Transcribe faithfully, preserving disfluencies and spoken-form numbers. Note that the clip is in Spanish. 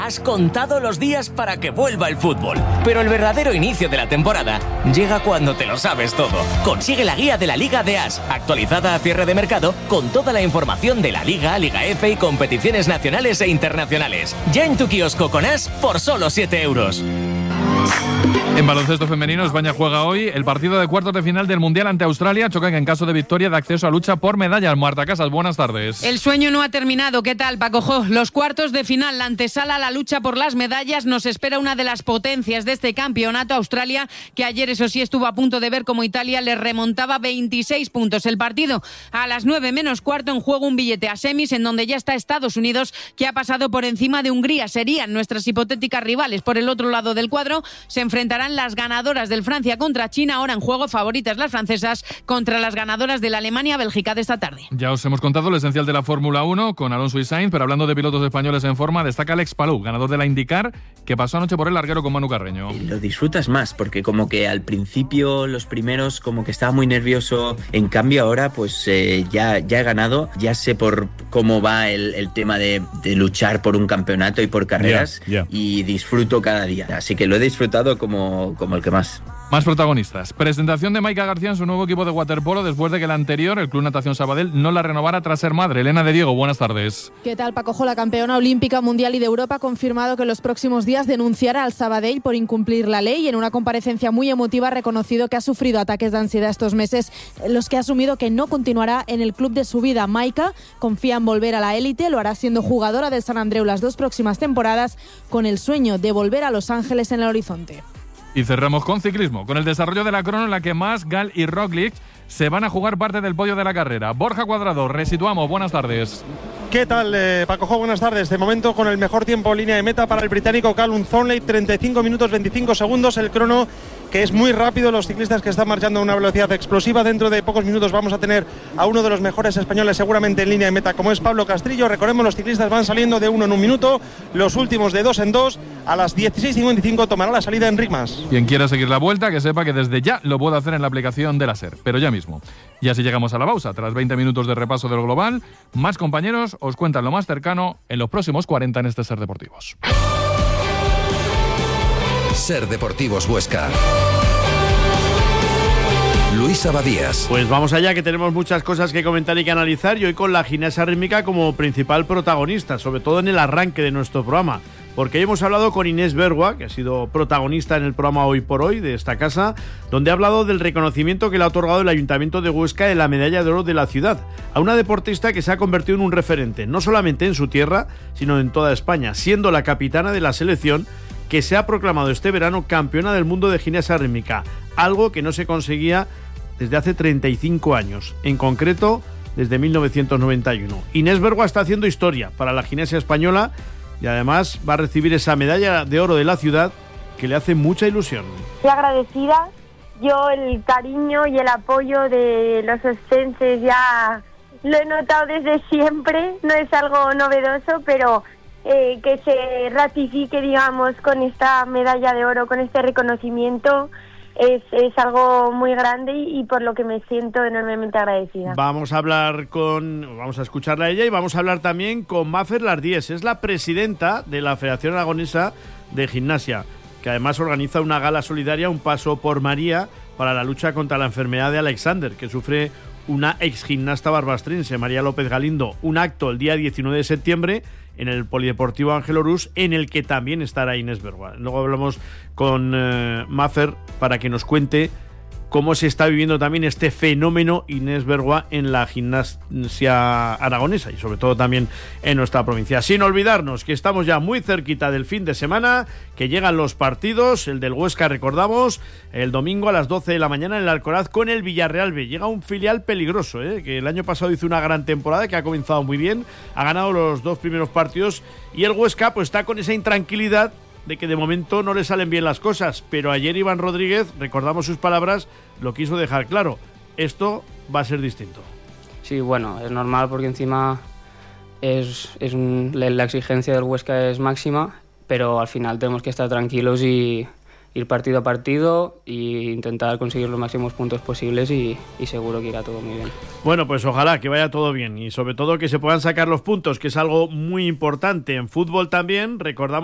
Has contado los días para que vuelva el fútbol, pero el verdadero inicio de la temporada llega cuando te lo sabes todo. Consigue la guía de la Liga de As, actualizada a cierre de mercado, con toda la información de la Liga, Liga F y competiciones nacionales e internacionales. Ya en tu kiosco con As por solo siete euros. En baloncesto femenino, España juega hoy el partido de cuartos de final del Mundial ante Australia. Chocan en caso de victoria de acceso a lucha por medallas. Marta Casas, buenas tardes. El sueño no ha terminado. ¿Qué tal, Paco Jo? Los cuartos de final, la antesala a la lucha por las medallas. Nos espera una de las potencias de este campeonato, Australia, que ayer, eso sí, estuvo a punto de ver cómo Italia le remontaba veintiséis puntos. El partido a las nueve menos cuarto, en juego un billete a semis, en donde ya está Estados Unidos, que ha pasado por encima de Hungría. Serían nuestras hipotéticas rivales. Por el otro lado del cuadro se enfrentarán las ganadoras del Francia contra China, ahora en juego favoritas las francesas contra las ganadoras de la Alemania-Bélgica de esta tarde. Ya os hemos contado lo esencial de la Fórmula uno con Alonso y Sainz, pero hablando de pilotos españoles en forma, destaca Alex Palou, ganador de la IndyCar, que pasó anoche por el larguero con Manu Carreño. Lo disfrutas más, porque como que al principio los primeros como que estaba muy nervioso, en cambio ahora pues eh, ya, ya he ganado, ya sé por cómo va el, el tema de, de luchar por un campeonato y por carreras, yeah, yeah. y disfruto cada día, así que lo he disfrutado como, como el que más. Más protagonistas. Presentación de Maika García en su nuevo equipo de waterpolo después de que el anterior, el Club Natación Sabadell, no la renovara tras ser madre. Elena de Diego, buenas tardes. ¿Qué tal, Paco Jo? La campeona olímpica, mundial y de Europa ha confirmado que en los próximos días denunciará al Sabadell por incumplir la ley, y en una comparecencia muy emotiva ha reconocido que ha sufrido ataques de ansiedad estos meses, en los que ha asumido que no continuará en el club de su vida. Maika confía en volver a la élite, lo hará siendo jugadora del Sant Andreu las dos próximas temporadas, con el sueño de volver a Los Ángeles en el horizonte. Y cerramos con ciclismo, con el desarrollo de la crono en la que Mas, Gal y Roglic se van a jugar parte del podio de la carrera. Borja Cuadrado, resituamos, buenas tardes. ¿Qué tal, eh, Paco Jo? Buenas tardes. De momento con el mejor tiempo en línea de meta para el británico Callum Thornley, treinta y cinco minutos veinticinco segundos, el crono que es muy rápido, los ciclistas que están marchando a una velocidad explosiva. Dentro de pocos minutos vamos a tener a uno de los mejores españoles seguramente en línea de meta, como es Pablo Castrillo. Recordemos, los ciclistas van saliendo de uno en un minuto, los últimos de dos en dos. A las dieciséis cincuenta y cinco tomará la salida Enric Mas. Quien quiera seguir la vuelta, que sepa que desde ya lo puede hacer en la aplicación de la SER, pero ya mismo. Y así llegamos a la pausa. Tras veinte minutos de repaso del global, más compañeros os cuentan lo más cercano en los próximos cuarenta en este SER Deportivos. SER Deportivos Huesca. Luis Abadías. Pues vamos allá, que tenemos muchas cosas que comentar y que analizar, y hoy con la gimnasia rítmica como principal protagonista, sobre todo en el arranque de nuestro programa. Porque hoy hemos hablado con Inés Bergua, que ha sido protagonista en el programa Hoy por Hoy de esta casa, donde ha hablado del reconocimiento que le ha otorgado el Ayuntamiento de Huesca de la Medalla de Oro de la ciudad, a una deportista que se ha convertido en un referente, no solamente en su tierra, sino en toda España, siendo la capitana de la selección que se ha proclamado este verano campeona del mundo de gimnasia rítmica, algo que no se conseguía desde hace treinta y cinco años, en concreto desde mil novecientos noventa y uno. Inés Bergua está haciendo historia para la gimnasia española y además va a recibir esa medalla de oro de la ciudad que le hace mucha ilusión. Estoy agradecida. Yo el cariño y el apoyo de los ostenses ya lo he notado desde siempre, no es algo novedoso, pero eh, que se ratifique, digamos, con esta medalla de oro, con este reconocimiento, Es, es algo muy grande y, y por lo que me siento enormemente agradecida. Vamos a hablar con, vamos a escucharla a ella y vamos a hablar también con Mafer Lardíez, es la presidenta de la Federación Aragonesa de Gimnasia, que además organiza una gala solidaria, un paso por María, para la lucha contra la enfermedad de Alexander, que sufre una exgimnasta barbastrense, María López Galindo. Un acto el día diecinueve de septiembre en el Polideportivo Ángel Orús, en el que también estará Inés Bergua. Luego hablamos con eh, Mafer para que nos cuente cómo se está viviendo también este fenómeno Inés Bergua en la gimnasia aragonesa y sobre todo también en nuestra provincia. Sin olvidarnos que estamos ya muy cerquita del fin de semana, que llegan los partidos, el del Huesca, recordamos, el domingo a las doce de la mañana en el Alcoraz con el Villarreal B. Llega un filial peligroso, ¿eh? Que el año pasado hizo una gran temporada, que ha comenzado muy bien, ha ganado los dos primeros partidos y el Huesca pues está con esa intranquilidad de que de momento no le salen bien las cosas, pero ayer Iván Rodríguez, recordamos sus palabras, lo quiso dejar claro, esto va a ser distinto. Sí, bueno, es normal porque encima es, es un, la exigencia del Huesca es máxima, pero al final tenemos que estar tranquilos y ir partido a partido e intentar conseguir los máximos puntos posibles y, y seguro que irá todo muy bien. Bueno, pues ojalá que vaya todo bien y sobre todo que se puedan sacar los puntos, que es algo muy importante en fútbol también. Recordamos